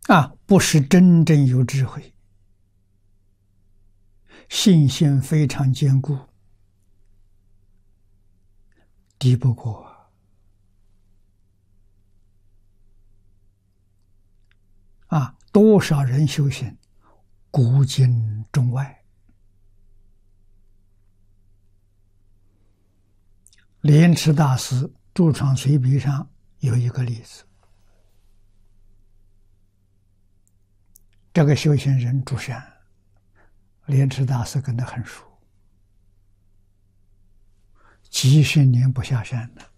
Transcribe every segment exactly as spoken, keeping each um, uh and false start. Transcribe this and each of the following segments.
啊，不是真正有智慧，信心非常坚固，敌不过啊！多少人修行，古今中外，莲池大师住场随笔上有一个例子。这个修行人住山，莲池大师跟他很熟，几十年不下山了。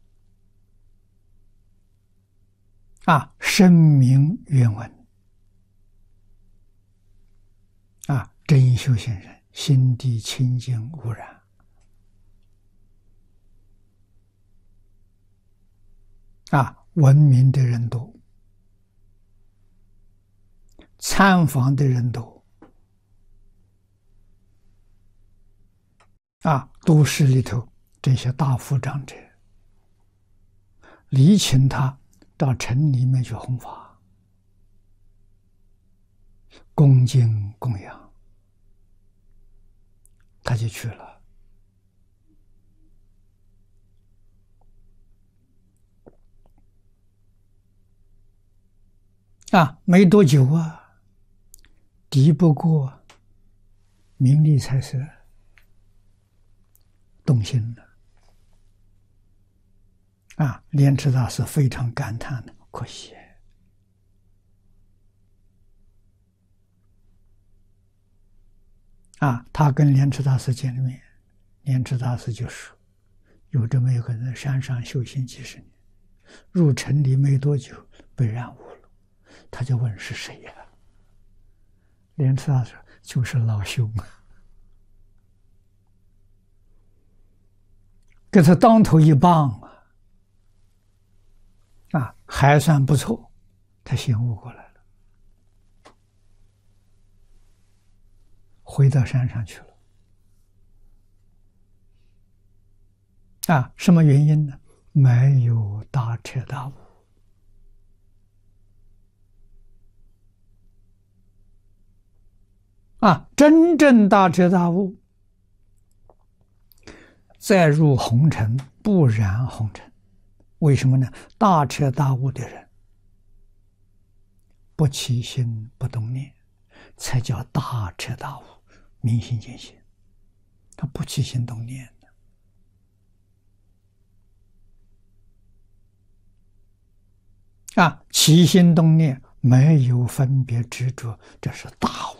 啊，声名远闻，啊，真修行人，心地清净无染，啊，闻名的人多，参访的人多，啊，都市里头这些大富长者礼请他到城里面去弘法，恭敬供养，他就去了。啊，没多久啊，敌不过名利财色，动心了。啊，莲池大师非常感叹的，可惜。啊，他跟莲池大师见了面，莲池大师就说：“有这么一个人在山上修行几十年，入城里没多久被染污了。”他就问是谁呀？莲池大师说：“就是老兄。”给他当头一棒啊！啊，还算不错，他醒悟过来了，回到山上去了。啊，什么原因呢？没有大彻大悟。啊，真正大彻大悟，再入红尘，不染红尘。为什么呢？大彻大悟的人，不起心不动念，才叫大彻大悟，明心见性。他不起心动念的。啊，起心动念，没有分别执着，这是大悟。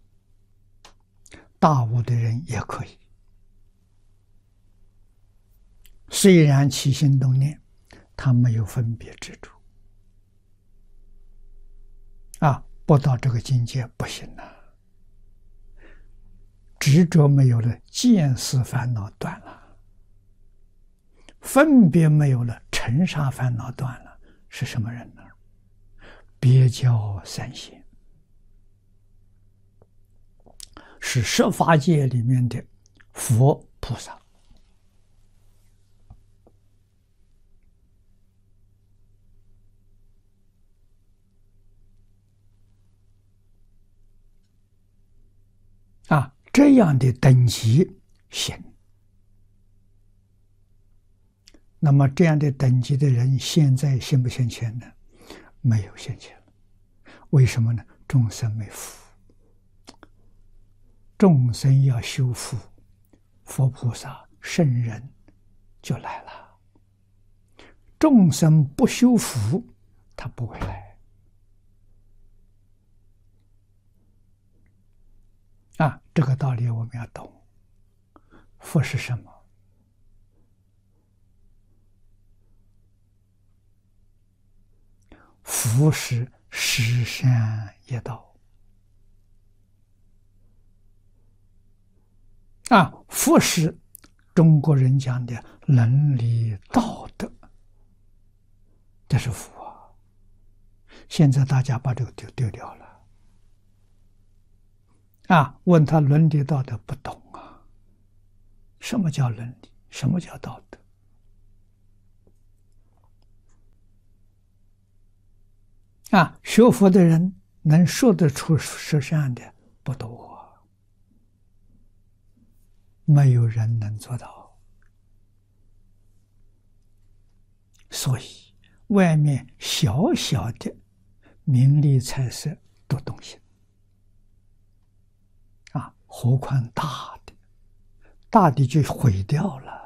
大悟的人也可以，虽然起心动念，他没有分别执着。啊，不到这个境界不行了。执着没有了，见思烦恼断了；分别没有了，尘沙烦恼断了。是什么人呢？别教三贤，是十法界里面的佛菩萨。啊，这样的等级行。那么这样的等级的人，现在现不现前呢？没有现前了。为什么呢？众生没福，众生要修福，佛菩萨圣人就来了。众生不修福，他不会来。啊，这个道理我们要懂。福是什么？福是十善业道。啊，福是中国人讲的伦理道德，这是福啊。现在大家把这个丢丢掉了。啊，问他伦理道德不懂啊。什么叫伦理？什么叫道德？ 啊，学佛的人能说得出实相的不多，没有人能做到。所以，外面小小的名利财色都动心啊，何况大的，大的就毁掉了。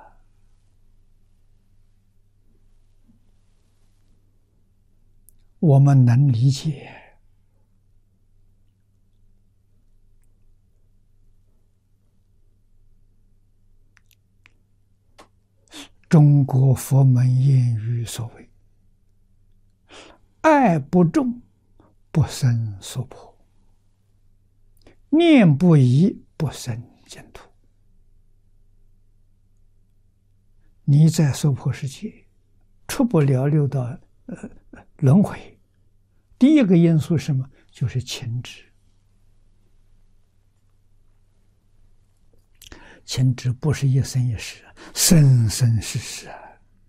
我们能理解。中国佛门谚语所谓：“爱不重，不生娑婆；念不移，不生净土。”你在娑婆世界出不了六道呃轮回，第一个因素是什么？就是情执。情执不是一生一世，生生世世啊！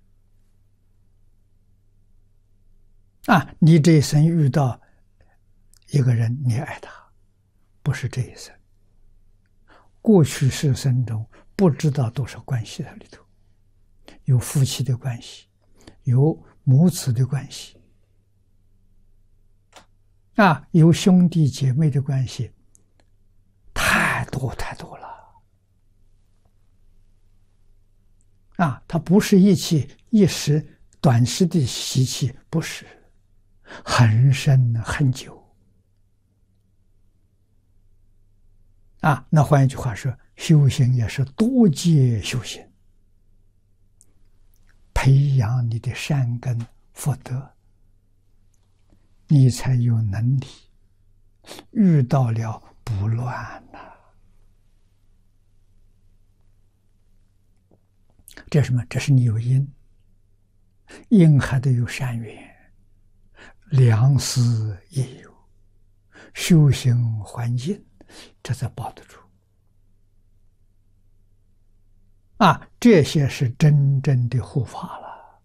啊，你这一生遇到一个人，你爱他，不是这一生，过去世生中不知道多少关系在里头，有夫妻的关系，有母子的关系，啊，有兄弟姐妹的关系，太多太多了。啊，它不是一气一时短时的习气，不是，很深很久。啊，那换一句话说，修行也是多阶修行，培养你的善根福德，你才有能力遇到了不乱呐、啊。这是什么？这是你有因，因还得有善缘，良师也有，修行环境，这才保得住。啊，这些是真正的护法了。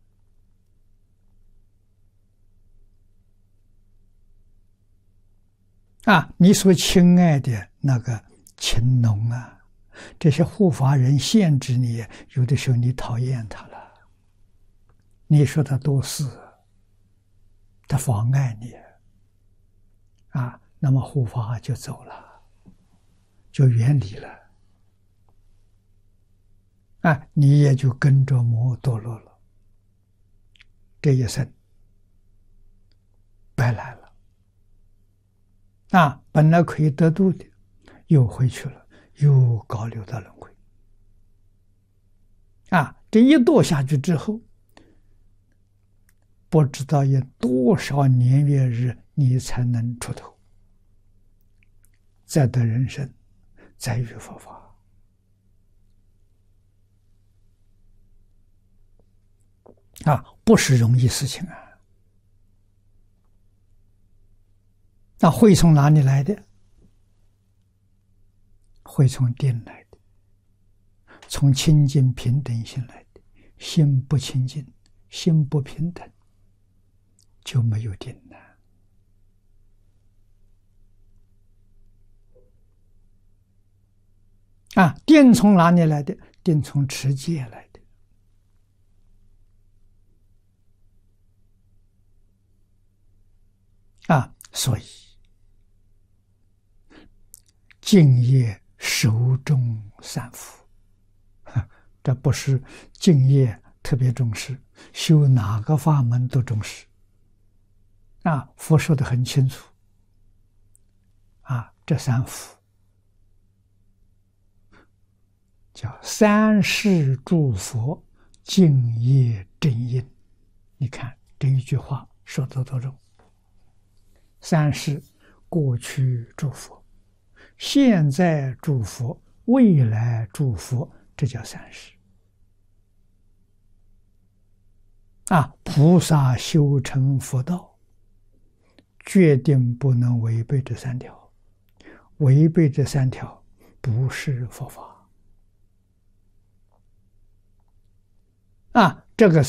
啊，你所亲爱的那个情农啊，这些护法人限制你，有的时候你讨厌他了，你说他多事，他妨碍你，啊，那么护法就走了，就远离了，啊，你也就跟着魔堕落了，这一生白来了，啊，本来可以得度的，又回去了。又搞六道轮回，啊！这一堕下去之后，不知道有多少年月日你才能出头，再得人生，再遇佛法。啊，不是容易事情啊！那会从哪里来的？会从定来的，从清净平等心来的。心不清净，心不平等，就没有定了。啊，定从哪里来的？定从持戒来的。啊，所以敬业首重三福，这不是敬业特别重视，修哪个法门都重视。啊，佛说的很清楚。啊，这三福叫三世诸佛敬业正因。你看这一句话说得多重。三世，过去诸佛，现在诸佛，未来诸佛，这叫三世。啊，菩萨修成佛道，决定不能违背这三条，违背这三条不是佛法。啊，这个